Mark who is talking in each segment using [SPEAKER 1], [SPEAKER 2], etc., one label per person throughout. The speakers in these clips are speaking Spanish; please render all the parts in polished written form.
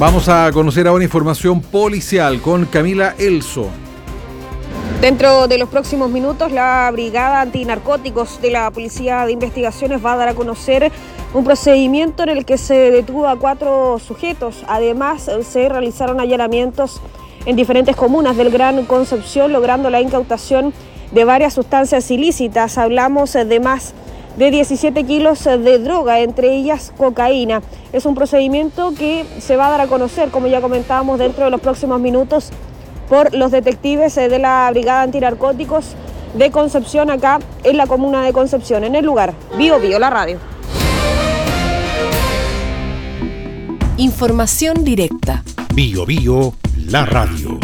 [SPEAKER 1] Vamos a conocer ahora información policial con Camila Elso.
[SPEAKER 2] Dentro de los próximos minutos, la Brigada Antinarcóticos de la Policía de Investigaciones va a dar a conocer un procedimiento en el que se detuvo a 4 sujetos. Además, se realizaron allanamientos en diferentes comunas del Gran Concepción, logrando la incautación de varias sustancias ilícitas. Hablamos de más de 17 kilos de droga, entre ellas cocaína. Es un procedimiento que se va a dar a conocer, como ya comentábamos, dentro de los próximos minutos por los detectives de la Brigada Antinarcóticos de Concepción, acá en la comuna de Concepción. En el lugar, Bio Bio, la radio.
[SPEAKER 3] Información directa.
[SPEAKER 4] Bio Bio, la radio.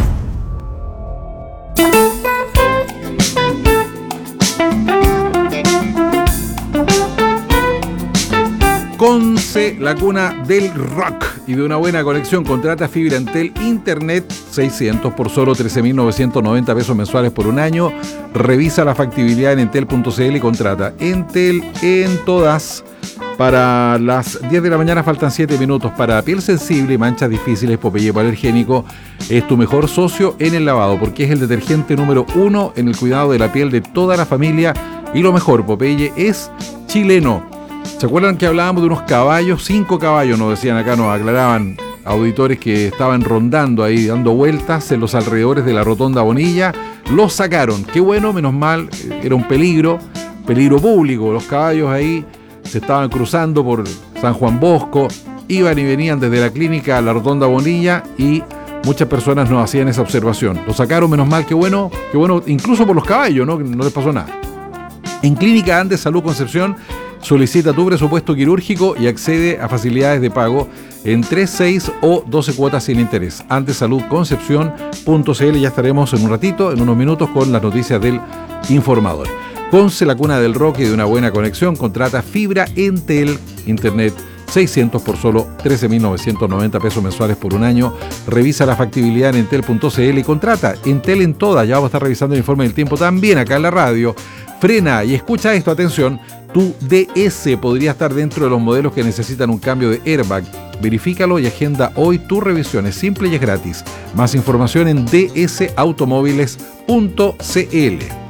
[SPEAKER 1] Conce, la cuna del rock y de una buena conexión. Contrata fibra Entel Internet 600 por solo 13.990 pesos mensuales por un año. Revisa la factibilidad en entel.cl y contrata. Entel en todas. Para las 10 de la mañana faltan 7 minutos. Para piel sensible y manchas difíciles, Popeye Alergénico es tu mejor socio en el lavado, porque es el detergente número 1 en el cuidado de la piel de toda la familia. Y lo mejor, Popeye es chileno. ¿Se acuerdan que hablábamos de unos caballos? 5 caballos nos decían acá, nos aclaraban auditores que estaban rondando ahí, dando vueltas en los alrededores de la Rotonda Bonilla. Los sacaron. Qué bueno, menos mal, era un peligro público. Los caballos ahí se estaban cruzando por San Juan Bosco, iban y venían desde la clínica a la Rotonda Bonilla y muchas personas nos hacían esa observación. Los sacaron, menos mal, qué bueno, incluso por los caballos, ¿no? No les pasó nada. En Clínica Andes Salud Concepción, solicita tu presupuesto quirúrgico y accede a facilidades de pago en 3, 6 o 12 cuotas sin interés. Andesaludconcepción.cl. Ya estaremos en un ratito, en unos minutos, con las noticias del informador. Conce, la cuna del rock y de una buena conexión. Contrata fibra Entel Internet 600 por solo 13.990 pesos mensuales por un año. Revisa la factibilidad en entel.cl y contrata. Entel en todas. Ya vamos a estar revisando el informe del tiempo también acá en la radio. Frena y escucha esto, atención. Tu DS podría estar dentro de los modelos que necesitan un cambio de airbag. Verifícalo y agenda hoy tu revisión. Es simple y es gratis. Más información en dsautomóviles.cl.